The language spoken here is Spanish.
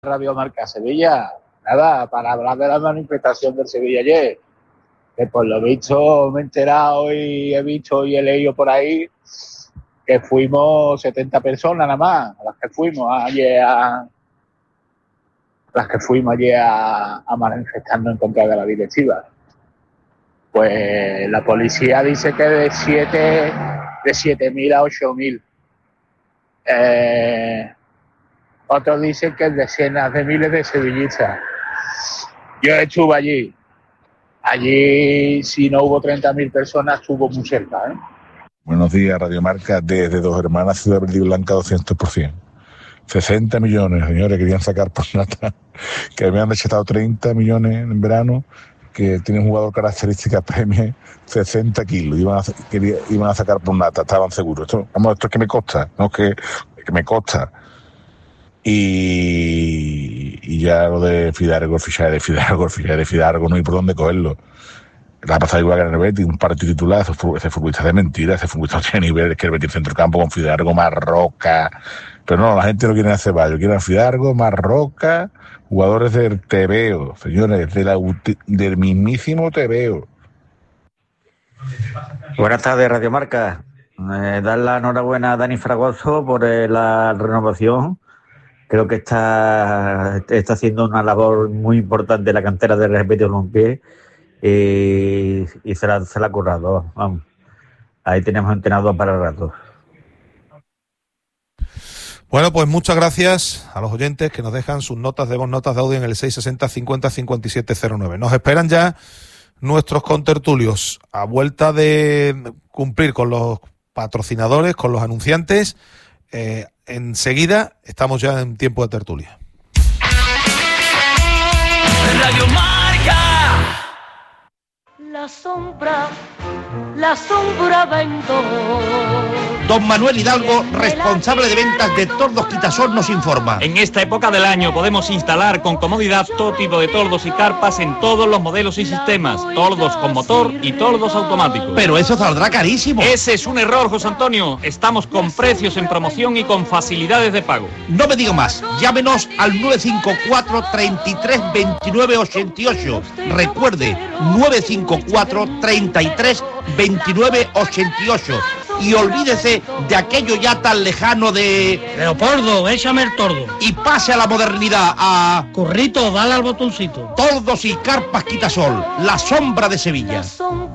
Radio Marca Sevilla, nada, para hablar de la manifestación del Sevilla ayer, que por lo visto me he enterado y he visto y he leído por ahí que fuimos 70 personas nada más, las que fuimos ayer a manifestarnos en contra de la directiva. Pues la policía dice que de 7.000 a 8.000. Otros dicen que es decenas de miles de sevillistas. Yo estuve allí. Allí, si no hubo 30.000 personas, estuvo muy cerca, ¿eh? Buenos días, Radio Marca, desde Dos Hermanas, Ciudad Verde y Blanca, 200%. 60 millones, señores, querían sacar por nata, que me han rechetado 30 millones en verano, que tienen un jugador características premium, 60 kilos, iban a sacar por nata, estaban seguros. Esto es que me consta, no es que me consta. Y ya lo de Fidalgo, el fichaje de Fidalgo, no hay por dónde cogerlo. La ha pasado igual que en el Betis, un partido titular, ese futbolista de mentira, ese futbolista no tiene nivel, es que el Betis centrocampo con Fidalgo, Marroca. Pero no, la gente no quiere a Ceballos, quiere a Fidalgo, Marroca, jugadores del Tebeo, señores, del mismísimo Tebeo. Buenas tardes, Radio Marca. Dar la enhorabuena a Dani Fragoso por la renovación. Creo que está haciendo una labor muy importante en la cantera del Real Betis Balompié y se la ha currado. Vamos. Ahí tenemos entrenador para el rato. Bueno, pues muchas gracias a los oyentes que nos dejan sus notas de voz, notas de audio en el 660 50 57 09. Nos esperan ya nuestros contertulios a vuelta de cumplir con los patrocinadores, con los anunciantes. Enseguida estamos ya en tiempo de tertulia. Radio Marca. La sombra vento. Don Manuel Hidalgo, responsable de ventas de Tordos Quitasol, nos informa. En esta época del año podemos instalar con comodidad todo tipo de tordos y carpas en todos los modelos y sistemas, tordos con motor y tordos automáticos. Pero eso saldrá carísimo. Ese es un error, José Antonio. Estamos con precios en promoción y con facilidades de pago. No me digo más. Llámenos al 954 33 29 88. Recuerde, 954 33 29 88. Y olvídese de aquello ya tan lejano de... Leopoldo, échame el tordo. Y pase a la modernidad, a... Currito, dale al botoncito. Tordos y carpas Quitasol, la sombra de Sevilla.